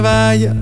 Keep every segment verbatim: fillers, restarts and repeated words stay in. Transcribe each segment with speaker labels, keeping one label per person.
Speaker 1: Vaya.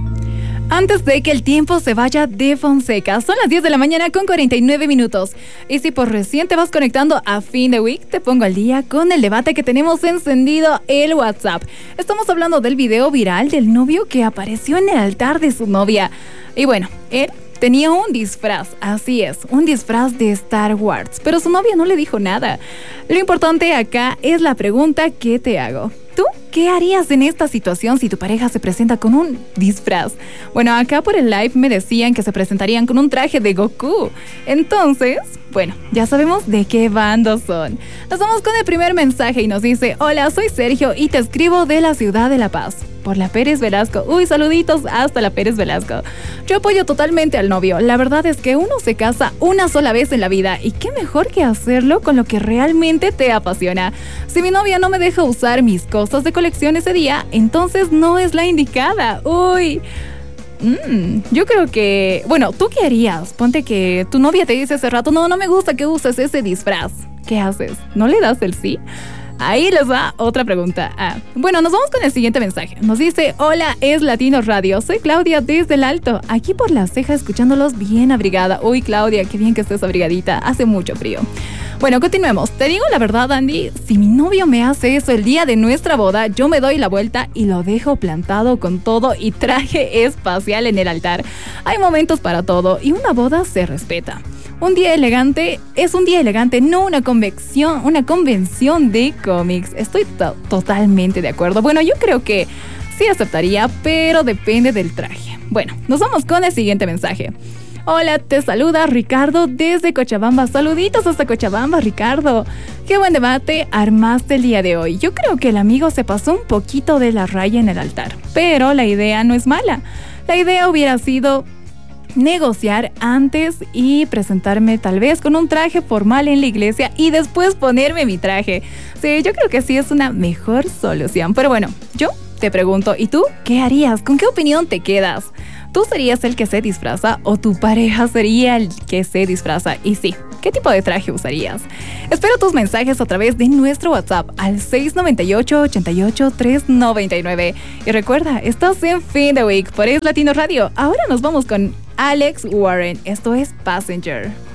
Speaker 2: Antes de que el tiempo se vaya de Fonseca. Son las diez de la mañana con cuarenta y nueve minutos. Y si por recién te vas conectando a fin de week, te pongo al día con el debate que tenemos encendido el WhatsApp. Estamos hablando del video viral del novio que apareció en el altar de su novia. Y bueno, él tenía un disfraz, así es, un disfraz de Star Wars. Pero su novia no le dijo nada. Lo importante acá es la pregunta que te hago. ¿Tú qué harías en esta situación si tu pareja se presenta con un disfraz? Bueno, acá por el live me decían que se presentarían con un traje de Goku. Entonces, bueno, ya sabemos de qué bando son. Nos vamos con el primer mensaje y nos dice: hola, soy Sergio y te escribo de la ciudad de La Paz, por la Pérez Velasco. Uy, saluditos hasta la Pérez Velasco. Yo apoyo totalmente al novio. La verdad es que uno se casa una sola vez en la vida y qué mejor que hacerlo con lo que realmente te apasiona. Si mi novia no me deja usar mis cosas de colección ese día, entonces no es la indicada. Uy, mm, yo creo que... Bueno, ¿tú qué harías? Ponte que tu novia te dice hace rato: no, no me gusta que uses ese disfraz. ¿Qué haces? ¿No le das el sí? Ahí les va otra pregunta. Ah, bueno, nos vamos con el siguiente mensaje. Nos dice: hola, es Latino Radio. Soy Claudia desde el Alto, aquí por La Ceja, escuchándolos bien abrigada. Uy, Claudia, qué bien que estés abrigadita. Hace mucho frío. Bueno, continuemos. Te digo la verdad, Andy, si mi novio me hace eso el día de nuestra boda, yo me doy la vuelta y lo dejo plantado con todo y traje espacial en el altar. Hay momentos para todo y una boda se respeta. Un día elegante es un día elegante, no una convención, una convención de cómics. Estoy to- totalmente de acuerdo. Bueno, yo creo que sí aceptaría, pero depende del traje. Bueno, nos vamos con el siguiente mensaje. Hola, te saluda Ricardo desde Cochabamba. Saluditos hasta Cochabamba, Ricardo. Qué buen debate armaste el día de hoy. Yo creo que el amigo se pasó un poquito de la raya en el altar, pero la idea no es mala. La idea hubiera sido negociar antes y presentarme tal vez con un traje formal en la iglesia y después ponerme mi traje. Sí, yo creo que sí es una mejor solución. Pero bueno, yo te pregunto, ¿y tú qué harías? ¿Con qué opinión te quedas? ¿Tú serías el que se disfraza o tu pareja sería el que se disfraza? Y sí, ¿qué tipo de traje usarías? Espero tus mensajes a través de nuestro WhatsApp al seis nueve ocho, ocho ocho, tres nueve nueve. Y recuerda, estás en Fin de Week por Es Latino Radio. Ahora nos vamos con Alex Warren. Esto es Passenger.